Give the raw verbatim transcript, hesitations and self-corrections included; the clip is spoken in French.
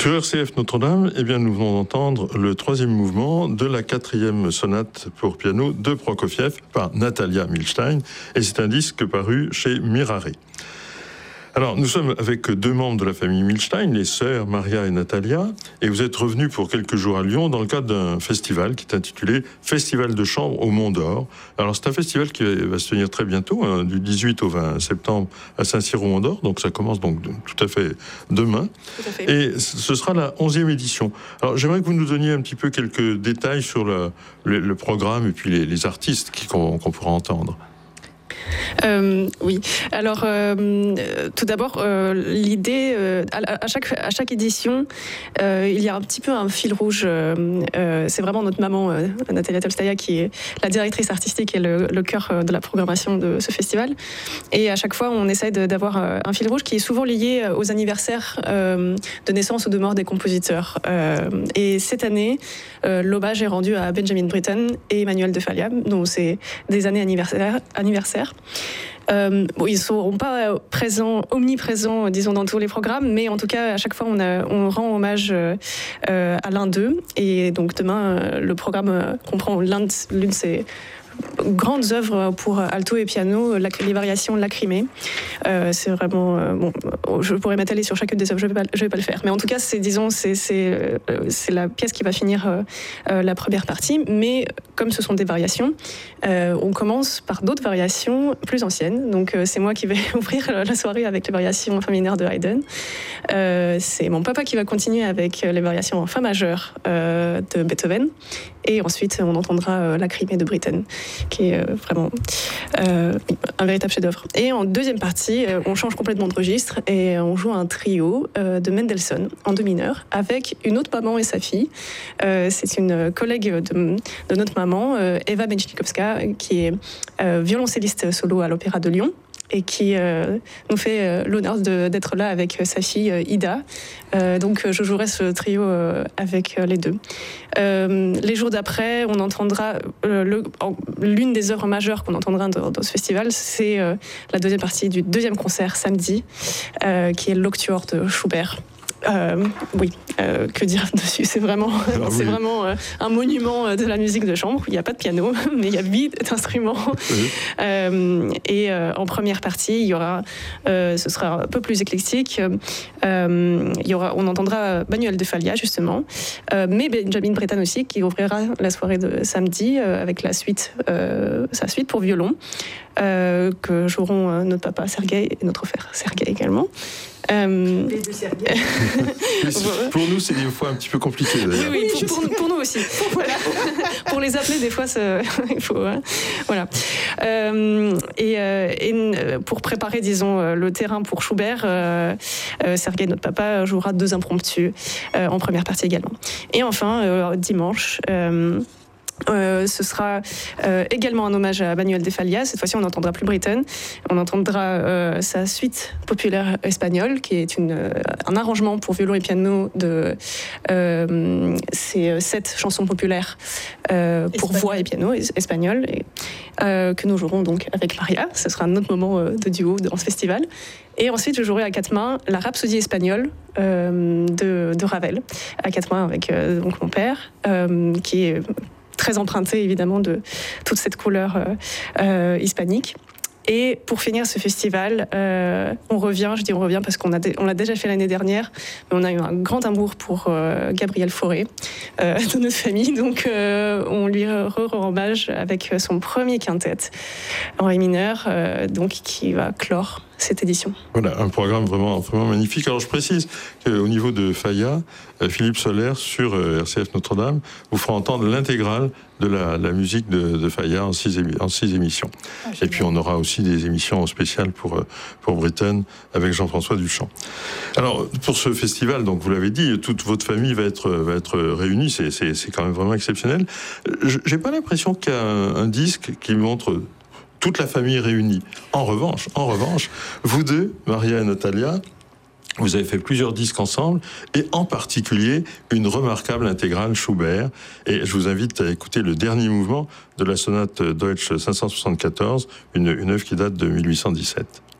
Sur R C F Notre-Dame, eh bien, nous venons d'entendre le troisième mouvement de la quatrième sonate pour piano de Prokofiev par Natalia Milstein, et c'est un disque paru chez Mirare. Alors, nous sommes avec deux membres de la famille Milstein, les sœurs Maria et Natalia, et vous êtes revenus pour quelques jours à Lyon dans le cadre d'un festival qui est intitulé Festival de chambre au Mont d'Or. Alors, c'est un festival qui va se tenir très bientôt, hein, du dix-huit au vingt septembre à Saint-Cyr au Mont d'Or, donc ça commence donc tout à fait demain. Tout à fait. Et ce sera la onzième édition. Alors, j'aimerais que vous nous donniez un petit peu quelques détails sur le, le, le programme et puis les, les artistes qui, qu'on, qu'on pourra entendre. Euh, oui. Alors, euh, tout d'abord, euh, l'idée, euh, à, à, chaque, à chaque édition, euh, il y a un petit peu un fil rouge. Euh, euh, c'est vraiment notre maman, euh, Natalia Tolstaya, qui est la directrice artistique et le, le cœur de la programmation de ce festival. Et à chaque fois, on essaie de, d'avoir un fil rouge qui est souvent lié aux anniversaires euh, de naissance ou de mort des compositeurs. Euh, et cette année, euh, l'hommage est rendu à Benjamin Britten et Emmanuel de Falla, dont c'est des années anniversaires. anniversaires. Euh, bon, ils ne seront pas présents, omniprésents, disons, dans tous les programmes, mais en tout cas, à chaque fois, on, a, on rend hommage euh, à l'un d'eux. Et donc, demain, euh, le programme comprend l'un de, l'une de ces grandes œuvres pour alto et piano, les variations lacrimées. Euh, c'est vraiment... Euh, bon, je pourrais m'étaler sur chacune des œuvres, je ne vais, vais pas le faire. Mais en tout cas, c'est, disons, c'est, c'est, c'est la pièce qui va finir euh, la première partie. Mais comme ce sont des variations, euh, on commence par d'autres variations plus anciennes. Donc, euh, c'est moi qui vais ouvrir la soirée avec les variations en fa mineur de Haydn. Euh, c'est mon papa qui va continuer avec les variations en fa majeur euh, de Beethoven. Et ensuite, on entendra euh, Lacrimée de Britten, qui est euh, vraiment euh, un véritable chef-d'œuvre. Et en deuxième partie, euh, on change complètement de registre et on joue un trio euh, de Mendelssohn en do mineur avec une autre maman et sa fille. Euh, c'est une collègue de, de notre maman, euh, Eva Benchnikowska, qui est euh, violoncelliste solo à l'Opéra de Lyon, et qui euh, nous fait euh, l'honneur de, d'être là avec sa fille euh, Ida. Euh, donc je jouerai ce trio euh, avec euh, les deux. Euh, les jours d'après, on entendra euh, le, l'une des œuvres majeures qu'on entendra dans, dans ce festival, c'est euh, la deuxième partie du deuxième concert samedi, euh, qui est l'Octuor de Schubert. Euh, oui, euh, que dire dessus ? C'est vraiment, ah, c'est oui. vraiment euh, un monument de la musique de chambre. Il n'y a pas de piano, mais il y a huit instruments. Oui. Euh, et euh, en première partie, il y aura, euh, ce sera un peu plus éclectique. Euh, il y aura, on entendra Manuel de Falla justement, euh, mais Benjamin Britten aussi, qui ouvrira la soirée de samedi euh, avec la suite, euh, sa suite pour violon, euh, que joueront euh, notre papa Sergueï et notre frère Sergueï également. Euh... Les deux Sergueï. Pour nous, c'est des fois un petit peu compliqué. D'ailleurs. Oui, oui, pour, pour nous aussi. Voilà. Pour les appeler, des fois, il faut. Hein. Voilà. Euh, et, euh, et pour préparer, disons, le terrain pour Schubert, euh, euh, Sergueï, notre papa, jouera deux impromptus euh, en première partie également. Et enfin, euh, dimanche. Euh, Euh, ce sera euh, également un hommage à Manuel de Falla. Cette fois-ci, on n'entendra plus Britten. On entendra euh, sa suite populaire espagnole, qui est une, euh, un arrangement pour violon et piano de euh, ces sept chansons populaires euh, pour Espagnol. voix et piano espagnoles, et, euh, que nous jouerons donc avec Maria. Ce sera un autre moment euh, de duo dans ce festival. Et ensuite, je jouerai à quatre mains la Rhapsodie espagnole euh, de, de Ravel, à quatre mains avec euh, donc mon père, euh, qui est très emprunté évidemment de toute cette couleur euh, euh, hispanique. Et pour finir ce festival, euh, on revient, je dis on revient parce qu'on a dé- on l'a déjà fait l'année dernière, mais on a eu un grand amour pour euh, Gabriel Fauré euh, de notre famille, donc euh, on lui rend hommage avec son premier quintet en ré mineur, euh, donc qui va clore cette édition. Voilà, un programme vraiment, vraiment magnifique. Alors je précise qu'au niveau de Falla, Philippe Soler sur R C F Notre-Dame vous fera entendre l'intégrale de la, la musique de, de Falla en six, émi- en six émissions. Ah, et puis on aura aussi des émissions spéciales pour, pour Britten avec Jean-François Duchamp. Alors pour ce festival, donc vous l'avez dit, toute votre famille va être, va être réunie, c'est, c'est, c'est quand même vraiment exceptionnel. J'ai pas l'impression qu'il y a un, un disque qui montre toute la famille réunie. En revanche, en revanche, vous deux, Maria et Natalia, vous avez fait plusieurs disques ensemble, et en particulier une remarquable intégrale Schubert. Et je vous invite à écouter le dernier mouvement de la sonate Deutsch cinq cent soixante-quatorze, une, une œuvre qui date de mille huit cent dix-sept.